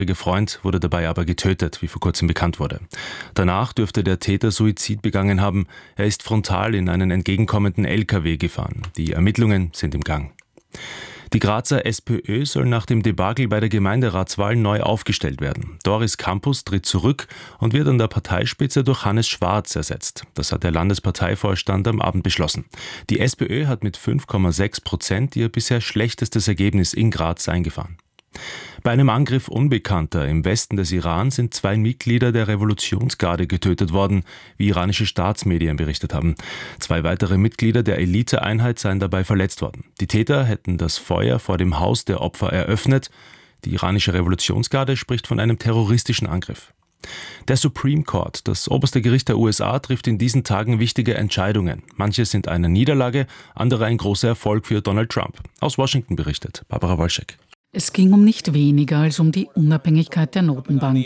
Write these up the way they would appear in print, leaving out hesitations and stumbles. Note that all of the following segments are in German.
Freund wurde dabei aber getötet, wie vor kurzem bekannt wurde. Danach dürfte der Täter Suizid begangen haben. Er ist frontal in einen entgegenkommenden LKW gefahren. Die Ermittlungen sind im Gang. Die Grazer SPÖ soll nach dem Debakel bei der Gemeinderatswahl neu aufgestellt werden. Doris Campus tritt zurück und wird an der Parteispitze durch Hannes Schwarz ersetzt. Das hat der Landesparteivorstand am Abend beschlossen. Die SPÖ hat mit 5,6% ihr bisher schlechtestes Ergebnis in Graz eingefahren. Bei einem Angriff Unbekannter im Westen des Iran sind 2 Mitglieder der Revolutionsgarde getötet worden, wie iranische Staatsmedien berichtet haben. 2 weitere Mitglieder der Eliteeinheit seien dabei verletzt worden. Die Täter hätten das Feuer vor dem Haus der Opfer eröffnet. Die iranische Revolutionsgarde spricht von einem terroristischen Angriff. Der Supreme Court, das oberste Gericht der USA, trifft in diesen Tagen wichtige Entscheidungen. Manche sind eine Niederlage, andere ein großer Erfolg für Donald Trump. Aus Washington berichtet Barbara Wolschek. Es ging um nicht weniger als um die Unabhängigkeit der Notenbank.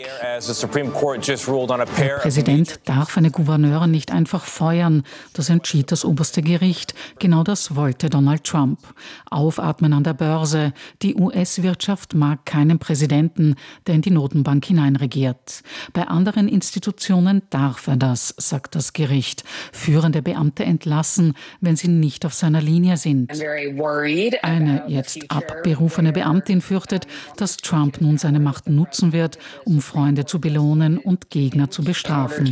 Der Präsident darf eine Gouverneurin nicht einfach feuern. Das entschied das oberste Gericht. Genau das wollte Donald Trump. Aufatmen an der Börse. Die US-Wirtschaft mag keinen Präsidenten, der in die Notenbank hineinregiert. Bei anderen Institutionen darf er das, sagt das Gericht. Führende Beamte entlassen, wenn sie nicht auf seiner Linie sind. Eine jetzt abberufene Beamtin fürchtet, dass Trump nun seine Macht nutzen wird, um Freunde zu belohnen und Gegner zu bestrafen.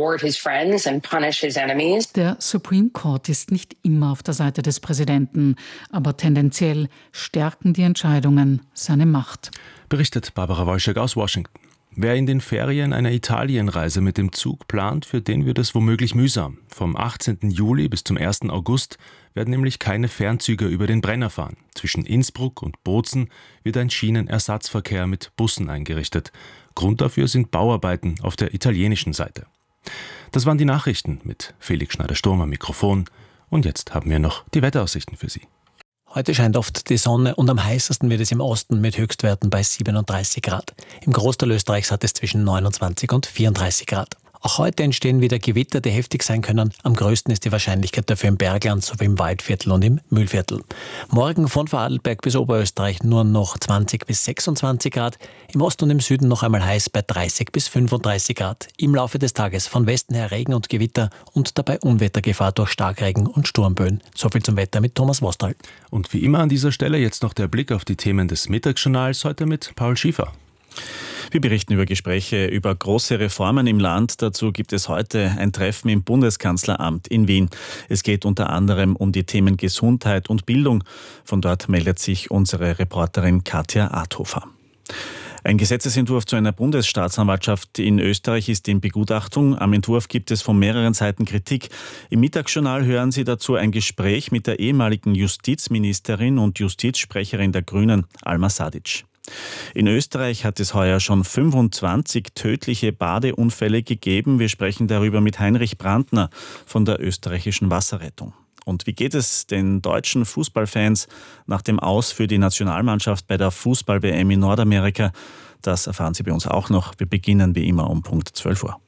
Der Supreme Court ist nicht immer auf der Seite des Präsidenten, aber tendenziell stärken die Entscheidungen seine Macht. Berichtet Barbara Wolschek aus Washington. Wer in den Ferien eine Italienreise mit dem Zug plant, für den wird es womöglich mühsam. Vom 18. Juli bis zum 1. August werden nämlich keine Fernzüge über den Brenner fahren. Zwischen Innsbruck und Bozen wird ein Schienenersatzverkehr mit Bussen eingerichtet. Grund dafür sind Bauarbeiten auf der italienischen Seite. Das waren die Nachrichten mit Felix Schneider-Sturm am Mikrofon. Und jetzt haben wir noch die Wetteraussichten für Sie. Heute scheint oft die Sonne und am heißesten wird es im Osten mit Höchstwerten bei 37 Grad. Im Großteil Österreichs hat es zwischen 29 und 34 Grad. Auch heute entstehen wieder Gewitter, die heftig sein können. Am größten ist die Wahrscheinlichkeit dafür im Bergland sowie im Waldviertel und im Mühlviertel. Morgen von Vorarlberg bis Oberösterreich nur noch 20 bis 26 Grad. Im Osten und im Süden noch einmal heiß bei 30 bis 35 Grad. Im Laufe des Tages von Westen her Regen und Gewitter und dabei Unwettergefahr durch Starkregen und Sturmböen. Soviel zum Wetter mit Thomas Wostal. Und wie immer an dieser Stelle jetzt noch der Blick auf die Themen des Mittagsjournals, heute mit Paul Schiefer. Wir berichten über Gespräche über große Reformen im Land. Dazu gibt es heute ein Treffen im Bundeskanzleramt in Wien. Es geht unter anderem um die Themen Gesundheit und Bildung. Von dort meldet sich unsere Reporterin Katja Arthofer. Ein Gesetzesentwurf zu einer Bundesstaatsanwaltschaft in Österreich ist in Begutachtung. Am Entwurf gibt es von mehreren Seiten Kritik. Im Mittagsjournal hören Sie dazu ein Gespräch mit der ehemaligen Justizministerin und Justizsprecherin der Grünen, Alma Sadic. In Österreich hat es heuer schon 25 tödliche Badeunfälle gegeben. Wir sprechen darüber mit Heinrich Brandner von der österreichischen Wasserrettung. Und wie geht es den deutschen Fußballfans nach dem Aus für die Nationalmannschaft bei der Fußball-WM in Nordamerika? Das erfahren Sie bei uns auch noch. Wir beginnen wie immer um Punkt 12 Uhr.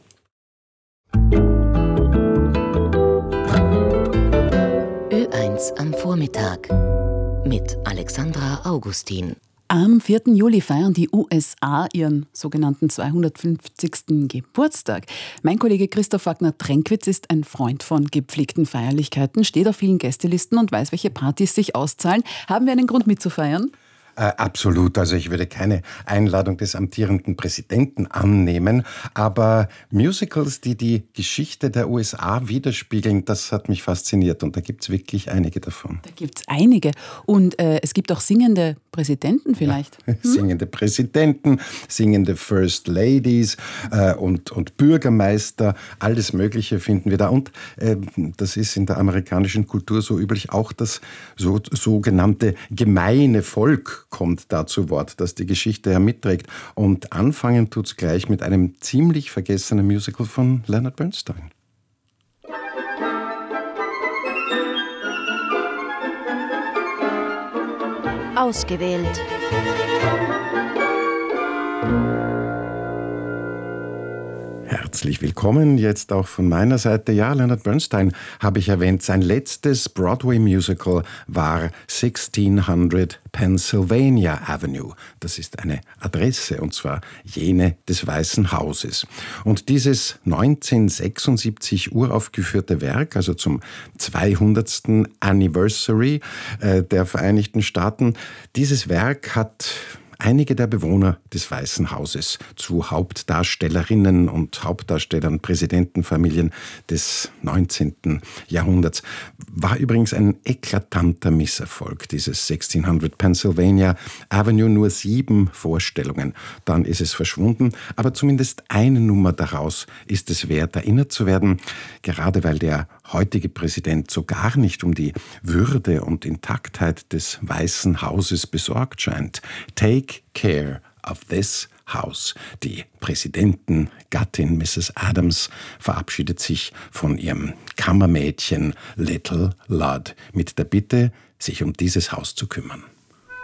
Ö1 am Vormittag mit Alexandra Augustin. Am 4. Juli feiern die USA ihren sogenannten 250. Geburtstag. Mein Kollege Christoph Wagner-Tränkwitz ist ein Freund von gepflegten Feierlichkeiten, steht auf vielen Gästelisten und weiß, welche Partys sich auszahlen. Haben wir einen Grund mitzufeiern? Absolut. Also ich würde keine Einladung des amtierenden Präsidenten annehmen, aber Musicals, die die Geschichte der USA widerspiegeln, das hat mich fasziniert und da gibt es wirklich einige davon. Da gibt es einige und es gibt auch singende Präsidenten vielleicht. Ja, singende Präsidenten, singende First Ladies und Bürgermeister, alles Mögliche finden wir da und das ist in der amerikanischen Kultur so üblich, auch das sogenannte gemeine Volk kommt da zu Wort, das die Geschichte ja mitträgt. Und anfangen tut's gleich mit einem ziemlich vergessenen Musical von Leonard Bernstein. Ausgewählt. Herzlich willkommen, jetzt auch von meiner Seite. Ja, Leonard Bernstein habe ich erwähnt. Sein letztes Broadway-Musical war 1600 Pennsylvania Avenue. Das ist eine Adresse, und zwar jene des Weißen Hauses. Und dieses 1976 uraufgeführte Werk, also zum 200. Anniversary der Vereinigten Staaten, dieses Werk hat einige der Bewohner des Weißen Hauses zu Hauptdarstellerinnen und Hauptdarstellern, Präsidentenfamilien des 19. Jahrhunderts. War übrigens ein eklatanter Misserfolg, dieses 1600 Pennsylvania Avenue, nur 7 Vorstellungen. Dann ist es verschwunden, aber zumindest eine Nummer daraus ist es wert, erinnert zu werden, gerade weil der heutige Präsident so gar nicht um die Würde und Intaktheit des Weißen Hauses besorgt scheint. Take care of this house. Die Präsidentengattin Mrs. Adams verabschiedet sich von ihrem Kammermädchen Little Lud mit der Bitte, sich um dieses Haus zu kümmern.